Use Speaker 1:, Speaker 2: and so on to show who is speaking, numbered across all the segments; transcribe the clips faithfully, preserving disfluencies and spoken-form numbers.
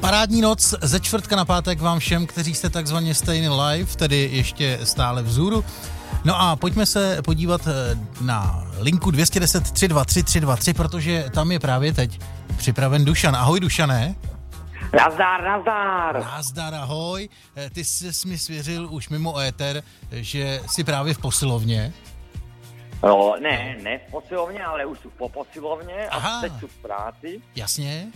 Speaker 1: Parádní noc ze čtvrtka na pátek vám všem, kteří jste takzvaně staying alive, tedy ještě stále vzhůru. No a pojďme se podívat na linku dvě stě deset tři dva tři tři dva tři, protože tam je právě teď připraven Dušan. Ahoj, Dušané.
Speaker 2: Nazdar, nazdar.
Speaker 1: Nazdar, ahoj. Ty jsi mi svěřil už mimo éter, že jsi právě v posilovně.
Speaker 2: No, ne, ne v posilovně, ale už po posilovně.
Speaker 1: Aha.
Speaker 2: A teď tu v práci.
Speaker 1: Jasně.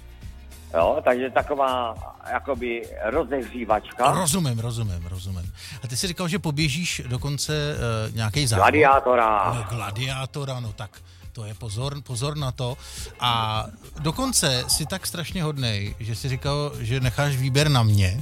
Speaker 2: Jo, takže taková jakoby rozehřívačka.
Speaker 1: Rozumím, rozumím, rozumím. A ty jsi říkal, že poběžíš dokonce uh, nějaký závod.
Speaker 2: Gladiátora.
Speaker 1: No, gladiátora, no tak to je pozor, pozor na to. A dokonce jsi tak strašně hodnej, že jsi říkal, že necháš výběr na mě.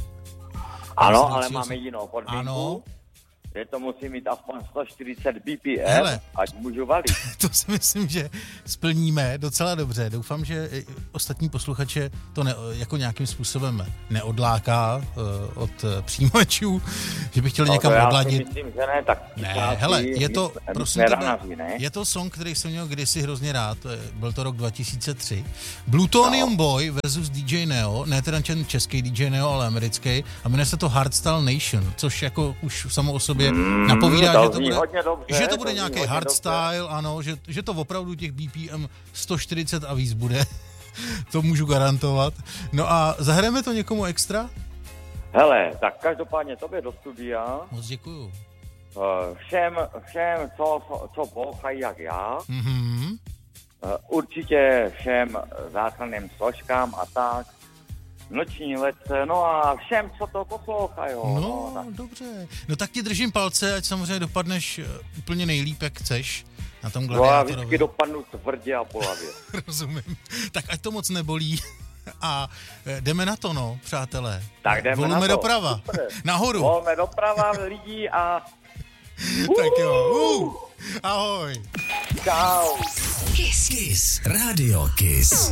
Speaker 2: Ano, ale máme jinou podmínku.
Speaker 1: Ano.
Speaker 2: Že to musí mít aspoň sto čtyřicet B P M,
Speaker 1: Hele,
Speaker 2: ať můžu valit.
Speaker 1: To si myslím, že splníme docela dobře. Doufám, že ostatní posluchače to ne, jako nějakým způsobem neodláká uh, od přijímačů, že by chtěli
Speaker 2: no,
Speaker 1: někam
Speaker 2: já
Speaker 1: odladit.
Speaker 2: si myslím, že ne, tak
Speaker 1: ne,
Speaker 2: práci,
Speaker 1: hele, je to,
Speaker 2: my,
Speaker 1: prosím
Speaker 2: my
Speaker 1: tebe,
Speaker 2: ranaři, ne?
Speaker 1: je to song, který jsem měl kdysi hrozně rád, byl to rok dva tisíce tři. Plutonium no. Boy versus D J Neo, ne teda český D J Neo, ale americký, a jmenuje se to Hardstyle Nation, což jako už samo o sobě mm, napovídá,
Speaker 2: to
Speaker 1: že to bude,
Speaker 2: dobře,
Speaker 1: že to bude to nějaký hardstyle,
Speaker 2: dobře.
Speaker 1: ano, že, že to opravdu těch B P M sto čtyřicet a víc bude, to můžu garantovat. No a zahrajeme to někomu extra?
Speaker 2: Hele, tak každopádně tobě do studia.
Speaker 1: Moc děkuju.
Speaker 2: Všem, všem, co, co poslouchají jak já.
Speaker 1: Mm-hmm.
Speaker 2: Určitě všem záchranným složkám a tak. Noční letce, no a všem, co to poslouchají.
Speaker 1: No, no dobře. No tak ti držím palce, ať samozřejmě dopadneš úplně nejlíp, jak chceš na tom gladiátorovi.
Speaker 2: No a vždycky dopadnu tvrdě a po hlavě.
Speaker 1: Rozumím. Tak ať to moc nebolí. A jdeme na to, no, přátelé.
Speaker 2: Tak jdeme
Speaker 1: Volme
Speaker 2: na to.
Speaker 1: doprava.
Speaker 2: Super.
Speaker 1: Nahoru.
Speaker 2: Volme doprava lidí a...
Speaker 1: Tak jo. Uh, ahoj.
Speaker 2: Čau.
Speaker 3: Kiss. Kiss. Radio Kiss.